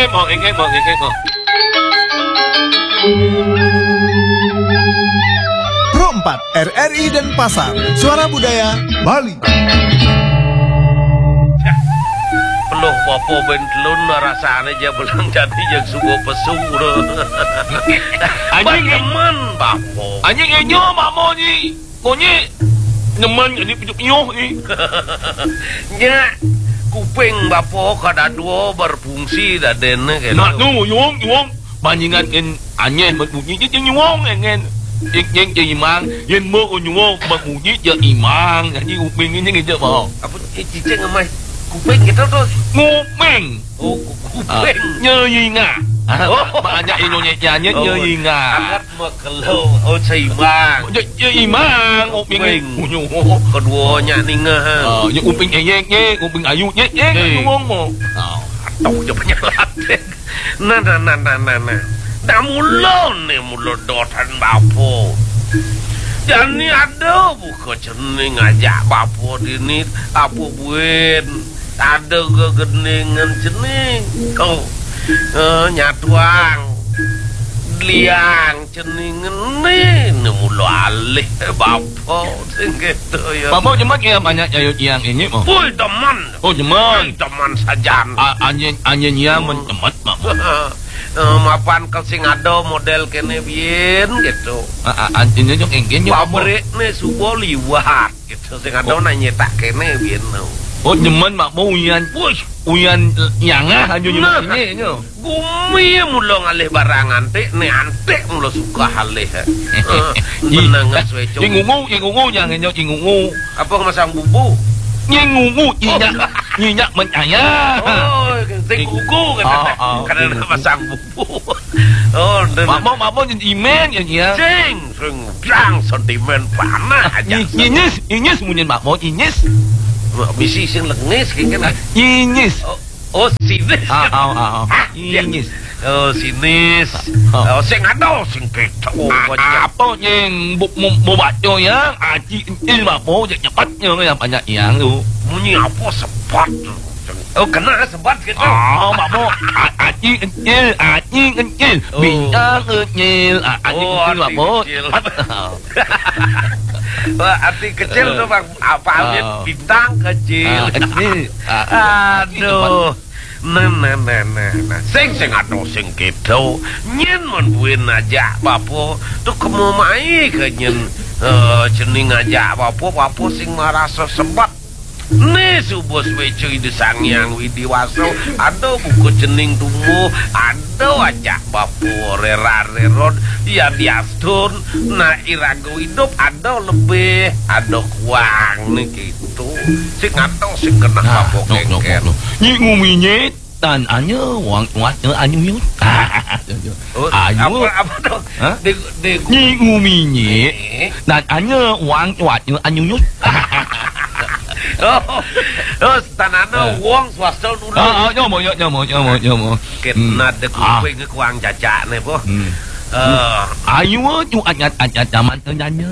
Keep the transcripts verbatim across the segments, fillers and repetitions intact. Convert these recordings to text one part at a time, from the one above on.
engke mau engke mau engke mau. Pro empat R R I dan Pasar, Suara Budaya Bali. Peluh popo bentelun rasane aja belang jadi yang subuh pesung anjing nyaman bapo Anjing enyo mamo ni. Konye nyaman jadi pijuk nyoh ni. nya kuping bapo kada dua berfungsi daden ke Nak nu nyong nyong bandingan en anyen berbunyi je nyong engen. Jeng jeng je imang yen mo ko nyong berbunyi je imang jadi uping ini je mau. apa cicing ngemai kuping gitu tuh Nguping. oh kuping Nyeyinga. Banyak Indonesia nya nyeyinga. angkat makelo oh seimang Je imang uping unyu. keduanya ninga Ah, nya uping eyek ye, uping ayu ye ye nyong mo. atau je penyelat nah nah nah nah nah nah dah mulon nih mulon dotan bapo jadi ada buka cening ngajak bapo dini apa buin ada kegeningan cening kau eh, nyatuang liang ceningan nih mulo alih bapo gitu ya Bapak jemat ya banyak jayo yang ini mo. Woi teman Oh jemat. teman saja Anjen anjen yang mencemat mak. Uh, mapan ke sing ada model kene bien gitu. Anjennya jong enggen yo. Pabrik nih subuh liwat gitu. Sing ada na nyetak kene bien no. Oh jeman mak mau uyan. Wih, Uyan nyangah anjo nyemat ini nyo. gumi mulo ngalih barangan te ne antek mulo suka halih. Menangas we Jing ngungu, jing ngungu jangan nyo jing ngungu. Apa masang bubu? Jing ngungu nyinya nyinya menyaya. Oh, sing kuku kan. Karena masang bubu. Oh, Mak mau mak mau imen ya nya. sing sing biang sentimen panah aja. Nyinyis, nyinyis munyen mak mau nyinyis. Bisi sing lengis kan. Nyinyis. Oh, oh sinis. Ah ah ah. Nyinyis. Oh sinis. Oh sing ada sing keto. Apa yang mau baca ya? Aji ini mak mau cepatnya yang banyak yang tu. Bunyi apa sebat. Oh kena sebat gitu. Oh mak mau aji kecil, aji kecil, bintang kecil, aji kecil mak mau. Wah, arti kecil tuh bang, apa aja bintang kecil. Kecil. Aduh. Nah, nah, nah, nah, nah. Sing sing aduh sing gitu. Nyen mon buin aja bapo. Tuh kemu mai ke nyen cening aja bapo bapo sing marasa sebat. Nih subos wecuy di sangyang widiwaso. Aduh buku cening tunggu. Aduh aja bapo rera-reron. Ya diastun. Nah irago hidup aduh lebih. Aduh kuang nih gitu. Sing aduh sing kena bapo kengker. Nyi nguminyet tan anya wang wat anyu yut. Ayu. Apa apa dong? De de Nyi nguminyet dan anya wang wat anyu yut. Oh, oh, tanana wong swasta dulu. Ah, nyomo nyomo nyomo nyomo. Kena de kuping ke kuang cacak nih, po. Eh, ayu tu anyat anyat zaman tanya.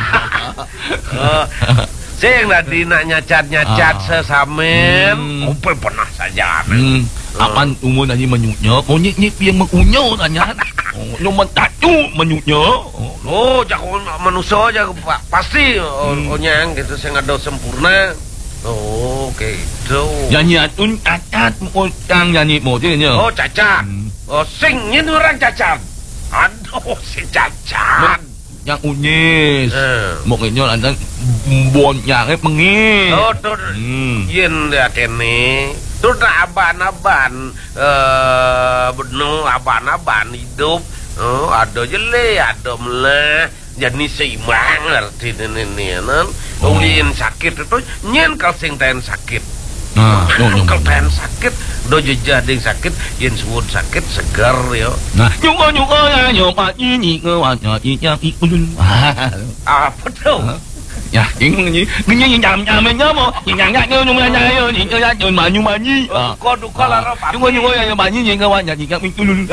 Eh, sing tadi nak nyacat-nyacat sesamen, upe pernah saja. Hmm, apan umur tadi menyuknya, oh nyik nyik yang mengunyo tanya. Oh, nyoman tatu menyuknya. Oh, jakon manusia aja pasti oh nyang gitu sing ada sempurna. Oh, gitu. Nyanyi atun cacat oh cang nyanyi mo dia nya. Oh, cacat. Oh, sing nyen orang cacat. Aduh, si cacat. Yang unyis. Eh. Mo ngenyo lantan bon yang pengis. Oh, tuh. Hmm. Yen dia kene. Tuh aban-aban eh bener aban-aban hidup. Oh, ada jele, ada melah. Jadi seimbang arti ini nan. Ulin sakit itu nyen kal sing ten sakit. Nah, kal ten sakit, do jadi sakit, yen suwun sakit segar yo. Nah, nyuko nyuko ya nyoba ini ngewanya yang ikun. Apa tuh? Ya, ini ini ini nyam nyam nyamo, nyam nyam nyam nyam nyam nyam nyam nyam manyu manyi. Kau duka lara apa? Nyuko nyuko ya manyi yang ngewanya yang ikun.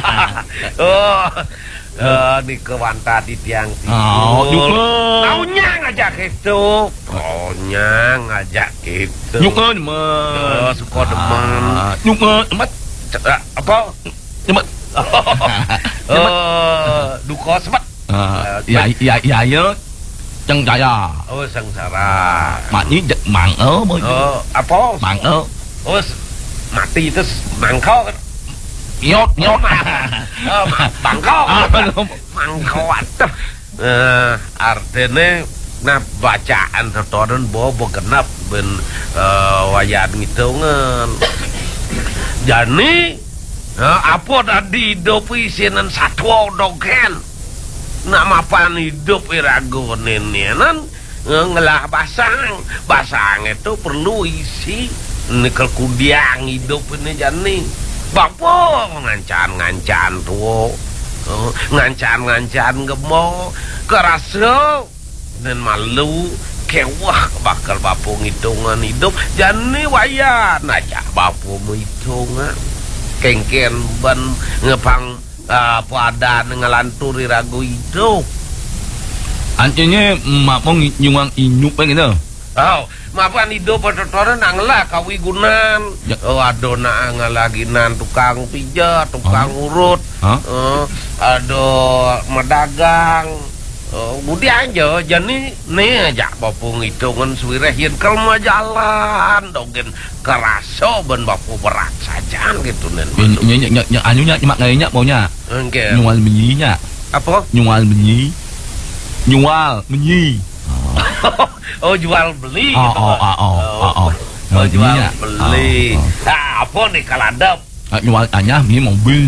Oh. Eh, di kewanta di tiang tidur. Oh, nyuko. Taunya ngajak itu. Taunya ngajak itu. Nyuko demen. Oh, suka demen. Nyuko demen. Apa? Cemat. Oh, duka sebat. Ya ya ya ya. Chân saya. Oh, sengsara. Mak ni mangỡ mới. Oh, apa? Mangỡ. Oh, mati terus mangkok. Nyot nyot. Oh, mangkok. Ah, belum. Mangkok atuh. Eh, artinya nah bacaan setoran bobo genap ben uh, wayan ngitungan. Jadi uh, apa tadi hidup isinan satwa dongken. Nama pan hidup irago nenenan ngelah basang. Basang itu perlu isi nikel kudiang hidup ini jani. Bapo ngancan-ngancan tuh. Uh, ngancan-ngancan gemo kerasa dan malu kewah bakal bapu ngitungan hidup jani wayan aja bapu hitungan kengken ban ngepang uh, pada ngelanturi ragu hidup Anjingnya mak mau nyuang inyuk pengen tu. oh mapan hidup pada nanglah kawigunan ya. Oh ado na ngalaginan tukang pijat tukang huh? urut huh? uh, ado medagang uh, budi aja jadi nih aja bapu ngitungan suwirehin kelma jalan dogen keraso ben bapu berat saja gitu nen nyak nyak nyak anunya mak ngainya maunya okay. Nyual menyinya apa nyual menyi nyual menyi oh jual beli oh oh oh oh oh oh oh jual beli ah apa nih kaladap jual tanya ini mobil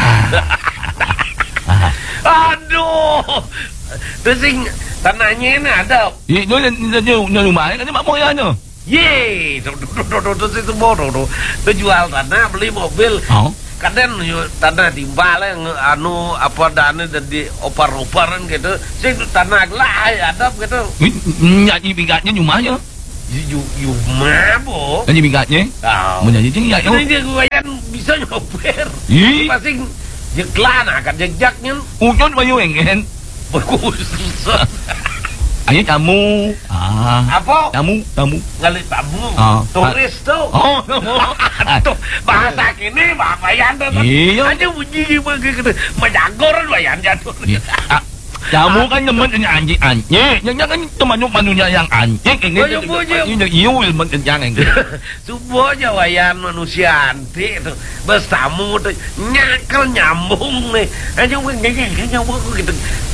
aduh terus tanahnya ini ada iya itu yang rumah ini mak mau ya nya ye tuh tuh tuh tuh itu bodoh tuh tuh jual tanah beli mobil kadang tanah timbal yang anu apa dana jadi opar-oparan gitu sih tanah lah ada gitu nyanyi bingkatnya rumahnya yu yu mabo nyanyi bingkatnya menyanyi tinggi ya ini dia gue yang bisa nyoper pasti jeklan akan jejak-jaknya ujung bayu engen bagus ayo kamu ah apa kamu kamu ngalit tamu ah. turis tuh oh tuh bahasa kini bayan tuh iya aja bunyi begitu menjagoran bayan jatuh kamu kan nemen ini anjing anjing yang kan teman manusia yang anjing ini ini iya ilmu yang enggak subuhnya wayan manusia anti tuh bes tamu tuh nyakel nyambung nih aja ngeng nyambung gitu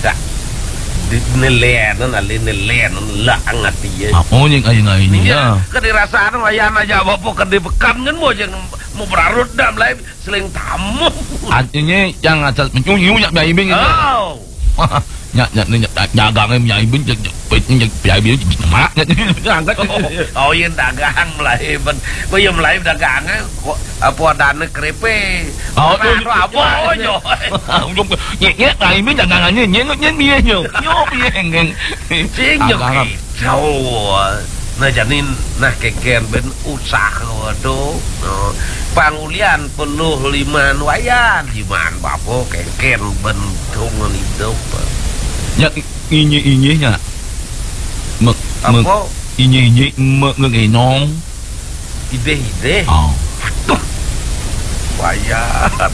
nelayan ali nelayan lah ngati ya apa yang ayo ini ya kedirasaan wayan aja bapak kedebekan kan mau jangan mau berarut dah mulai seling tamu artinya yang atas mencunyu yak biaya bing itu nyak nyak nyak dagang em biaya bing nyak biaya bing mak nyak oh iya dagang mulai ben bây mulai dagang apa dana krepe oh itu apa aja nhẹ nhẹ này mới dagangannya nhẹ nhẹ bia nhiều nhóc bia ngeng sing yo jauh nah jadi nah keken ben usaha tuh pangulian penuh liman wayan gimana bapo keken ben tungan hidup ya ini ininya mực mực ini ini mực người non ide ide oh wayan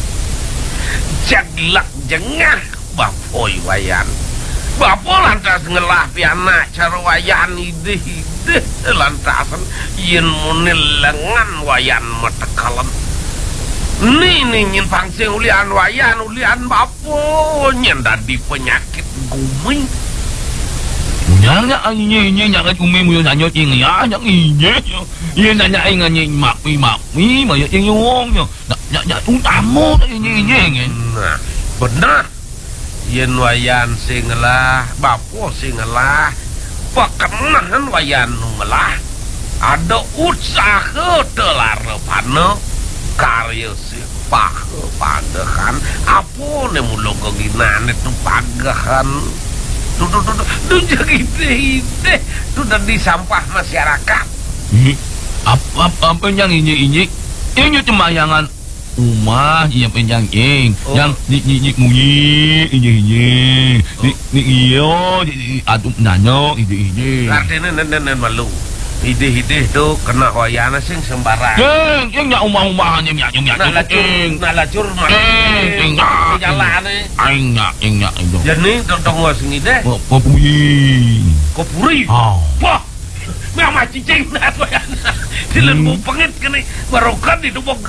jaglak jengah bapoi wayan bapo lantas ngelah piana cara wayan ide ide lantasan yen munil lengan wayan metekalan nih nih nyin pangsing ulian wayan ulian bapo nyen dadi penyakit guming nyanya ini ini nyanya guming mu nanya ting ya nyanya ini ini nanya ingan nyi mak pi mak mi mà yang nyong nyo nya nya tung tamu ini ini nah benar yen wayan sing lah bapo sing lah pakenahan wayan ngelah ada usaha telar pano karya si pah pagahan apa ne mulo keginan itu pagahan tuh tuh tuh tuh jadi ide tuh dari sampah masyarakat apa apa yang ini ini ini cuma yangan rumah yang penjangking oh. Yang ni ni ni munyi ini ini ni ni iyo aduk nano ini ini artinya nenen nenen malu Hidih-hidih tuh kena wayana sing sembarang. Eng, eng nyak umah-umahan eng nyak eng nyak. Nah lacur, Eng, nah lacur mah. eng, eng nyak. Jalan nih. Eng nyak, eng nyak itu. Jadi dong was ini deh. Kopuyi. Kopuri. Oh. Wah. Memang cicing nah wayana. Dilen mau pengit kene barokan di dubok.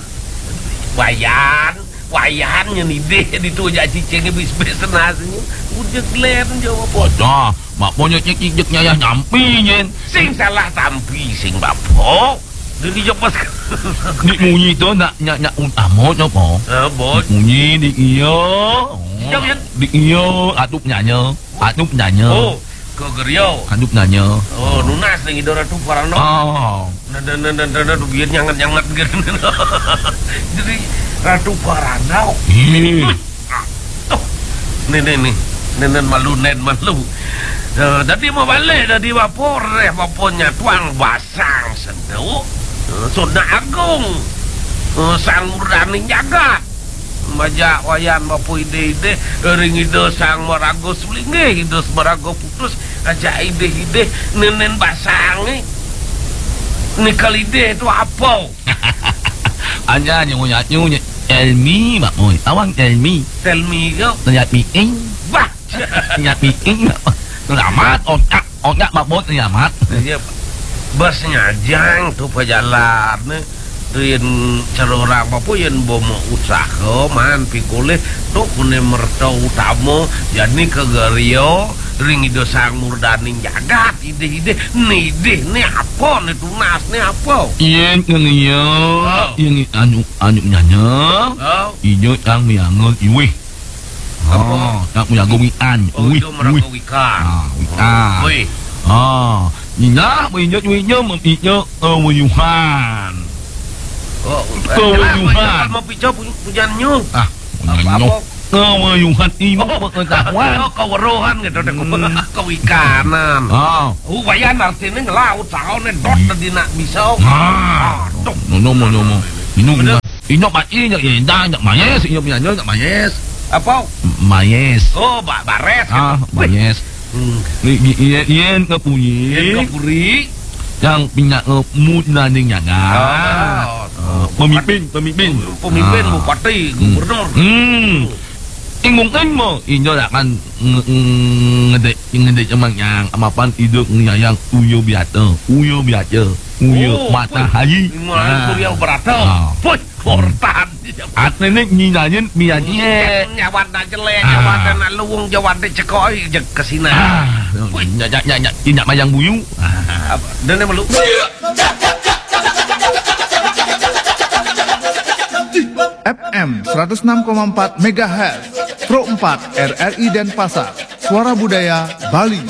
Wayan, wayan yang ide itu aja cicingnya bis-bis nasinya. Udah glen jawab bos. Dah, mak punya cek-cek nyayah nyampi nyen. Sing salah tampi sing bapo. Jadi coba Di munyi tu nak nyak nyak utama nyopo. eh bos. Munyi di iyo. Siap, Yen? Di iyo atup nyanyo. Atup nyanyo. Oh, ke Gerio. Atup nyanyo. Oh, nunas ning idora tu parano. Oh. Nah, nah, nah, nah, nah, nah, biar nyangat-nyangat gitu. Jadi Ratu Parano. Ih. Tuh, nih nih nih, nenen malu nen malu. Uh, tadi mau balik tadi vapor eh vapornya tuang basang sedau. Uh, Sunda Agung. Uh, sang murdaning jagat. Majak wayan bapu ide-ide ring ide sang marago sulinge ide marago putus aja ide-ide nenen basang nih. Nikal ide itu apa? Anya nyonya nyonya Elmi mak moy. Awang Elmi. Tell me go. Ternyat meeting. Wah. Ternyat meeting. Selamat otak otak mak bos selamat. Dia busnya jang tuh pejalan nih. Tuin cerorang apa yang bomo usaha man pikule tuh kune merta utama jadi ke Gerio ring ido sang murdaning jagat ide-ide nih ide nih apa nih tunas nih apa Yen ngiyo. Oh. Yen anu anu nyanyo. oh Ijo yang miangot iwih. Apa? Oh, yang miangot wian. oh Wih, itu wih. mereka wikan Ah, wikan. wih Ah, nina wiyo wiyo mengiyo wuyuhan. oh Kewuyuhan. mau pijo punya nyung Ah, apa kewuyuhan ibu pengetahuan. oh keweruhan gitu deh kewikanan Ah, Uh, wayan artinya ngelaut sahone dot tadi nak bisa. ah, dok. no no no no. Minum ino pati nya yenda nya mayes ino pianyo nya mayes. Apa? Mayes. Oh, ba bares. Ah, mayes. Hmm. Ni yen yen kepunyi. Yang kepuri. Yang punya mood naning nyaga. Oh, Pemimpin, pemimpin. Pemimpin Ah. bupati, gubernur. Hmm. Ing mungkin mo inyo akan ngedek ngedek emang yang amapan hidup yang uyo biasa, uyo biasa, uyo matahari. Mulai kuliah berata. Ah. Puy, portan. Atene nyinanyen bianye. Nyawan na jelek, Ah. nyawan na luwung, nyawan na cekoi jeg kesina. Ah, nyak nyak nyak tindak mayang buyu. Ah. Dan melu. F M seratus enam koma empat megahertz, Pro empat R R I Denpasar, Suara Budaya Bali.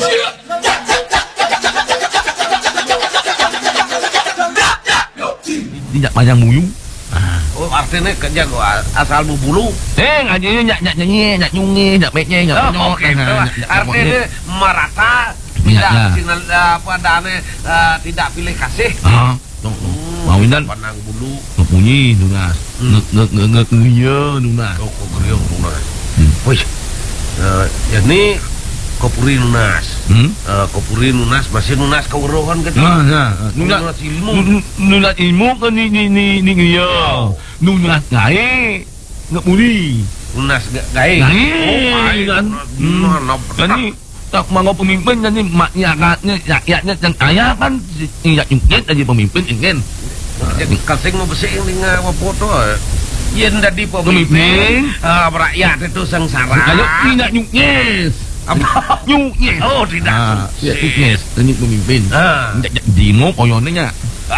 Tindak mayang buyu. Oh, artinya kerja gua asal bubulu. Eh, ngaji nyak nyak nyanyi, nyak nyungi, nyak beknya, nyak Oh, nyok. oke. Artinya merata Iya, tidak iya. sinal apa dane eh, tidak pilih kasih. Ah, tong. Mau indan Panang bulu. ngebunyi nunas. Hmm. Nge nge nge nge nge nunas. Oh, kok kriong lunas. Hmm. Wih. Eh, jadi kopuri lunas. Hmm? Eh, kopuri lunas masih lunas keuruhan gitu. Nah, nah, nunas Lunas ilmu. nu- nunas ilmu kan ni ni ni ni ngiyo. Nunas gae ngebunyi. Lunas ga- gae. Gae kan. Hmm. Nah, nah, Kan ni tak mau pemimpin kan ni mak rakyatnya rakyatnya yang kaya kan tidak nyungkit aja pemimpin ingin. jadi kasing mau besi ini ngawa foto. Yen dari Pemimpin. pemimpin, eh, rakyat itu sengsara. Kalau tidak nyungkit. Apa? Nyungkit. Oh, tidak. Ah, ya nyungkit. Ini pemimpin. Ah. Tidak demo koyonnya.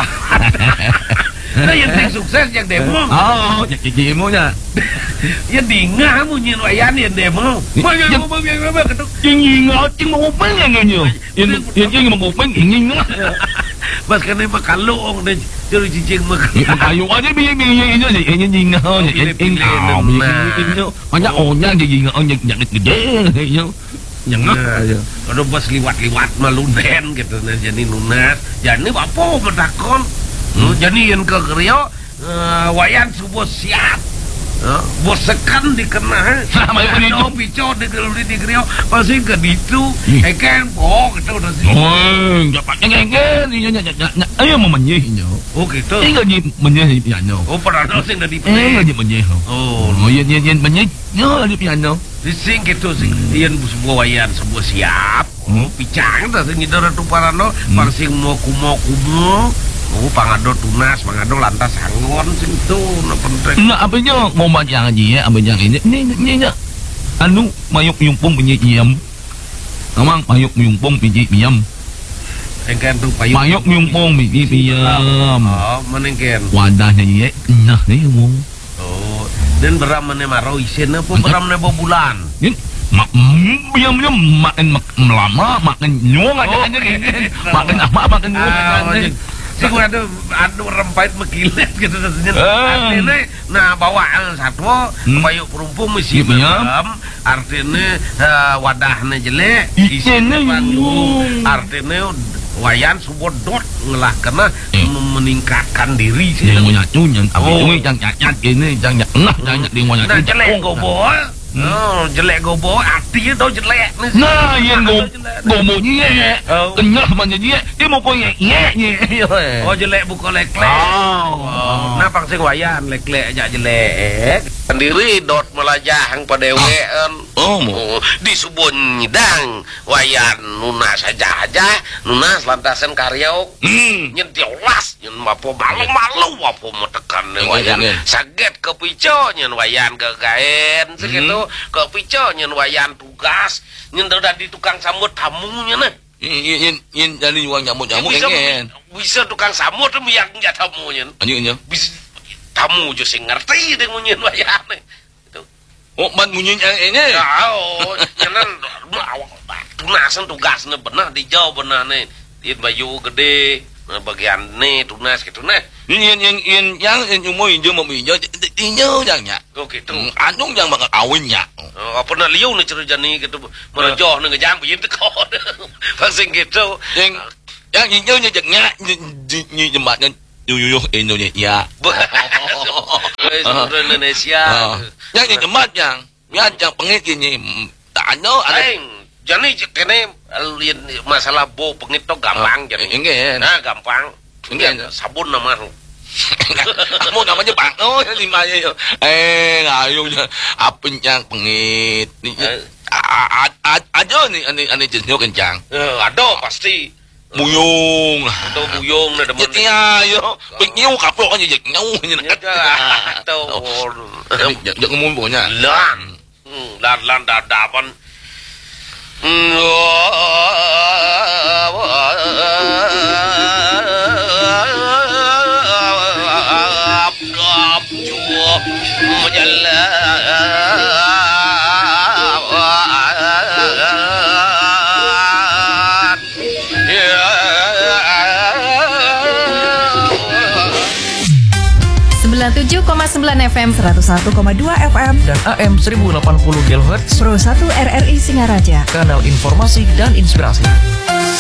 Nah, yang sing sukses yang demo. Oh, jadi demonya. Ya dingah mu nyin wayan yang demo. Ya, Mau ya. yang mau yang mau ketuk. Ingin ngocing mau upeng yang ini. Yang yang mau upeng ingin ngah. Pas kene makalong dan jero cicing mak. Ayo aja biar biar ini ini ini ini ngah. Ini ini ini. Banyak orang jadi ngah yang yang gede. Yang ngah. Kalau bos liwat-liwat malunden gitu nah jadi lunas. Jadi apa menakon? Hmm. Jadi yang ke Gerio uh, wayan subuh siap. uh, bosekan dikena Sama yang ada itu. pico di gelap di griau pasti ke ditu Ih. eken boh gitu udah sih Ôi, dapat yang ngeng ni nya nya nya. Ayo mau menyih nyo. oh gitu Ingat ni menyih piano. oh pernah sing dari Eh, ngaji menyih. oh Oh, yen yen yen menyih nyo di piano. sing gitu sing yen sebuah wayan sebuah siap oh picang dah sing ngidara tu parano pang sing mau kumo kumo oh pangado tunas pangado lantas anggon sing tu na penting Nak apa nyo mau macam ngaji ya, apa yang ini. Ni ni nya. Anu mayuk yumpung pinjik diam. Amang mayuk yumpung pinjik diam. engken tu payung Mayuk yumpung pinjik diam. oh menengken Wadahnya ye. Nah, ni ngomong. oh dan beram mana marau isin apa beram mana bulan Ni mak diam diam makan mak- lama makan nyong aja Oh, aja oke. makan apa makan nyong Ah, makan. sing ada anu rempait mekilet gitu rasanya. Ah. Artinya nah bawaan satwa Hmm. payuk perumpung mesti Iya, iya. beram. Artinya eh, wadahnya jelek, Isinnya panggung. yung. Artinya wayan subodot ngelah kena Eh. meningkatkan diri sih. Yang mau nyatu yang apa Oh. ini yang nyat gini yang nyat nah yang nyat di mau nyatu. Nah jelek gobo. Oh, jelek gobo artinya tau jelek. Nah, yang go Jelek. gomo ye. Oh. Kenyah mana ye. Dia mau kau ye ye ye. Oh jelek bukan lek-lek. Oh. Nah pang sing wayan lek-lek aja jelek. Sendiri dot melajang padewean. Oh, mo. Oh, di subun nyidang wayan nunas saja aja nunas lantasan karyok Hmm. nyen tiolas nyen mapo malu-malu mapo metekan wayan Ngen. saget ke pico nyen wayan gagaen segitu ke pico nyen wayan tugas nyen udah di tukang sambut tamunya nah Yin yin yin jadi uang nyamuk nyamuk bisa, engen. bisa tukang sambut yang nggak tamunya Anjing anjing. bisa tamu jo sing ngerti dengan nyen wayan itu Oh, man munyin yang ini. oh nyenan tunasan tugasnya benar dijauh benar nih di baju gede nah, bagian nih tunas gitu nah Yin yin yin yang yin yang mau hijau mau hijau hijau yang nya. oh gitu Anung yang bakal kawin nya. oh, apa na liu nih cerita nih gitu merejoh nih ngejang begitu kok pasing gitu Yang yang hijau nya jaknya ni jembatnya yu yu yu Indonesia. seluruh Indonesia Yang yang jembat yang yang yang pengit gini tak ada ada. aing jadi kene lian masalah bo pengit tuh gampang jadi Engen. nah gampang Engen. sabun nama Kamu namanya Bang. Oh, lima ya. Eh, ngayunya apa yang pengit. Ni ada nih ane ane jenisnya kencang. Eh, ada pasti Buyung. atau buyung na demen Jadi ayo, penyu kapok aja jadi nyau ni nak. atau Jangan ngomong pokoknya. lan lan lan dadapan sembilan puluh tujuh koma sembilan F M, seratus satu koma dua F M, dan A M seribu delapan puluh kilohertz, Pro satu R R I Singaraja. kanal informasi dan inspirasi.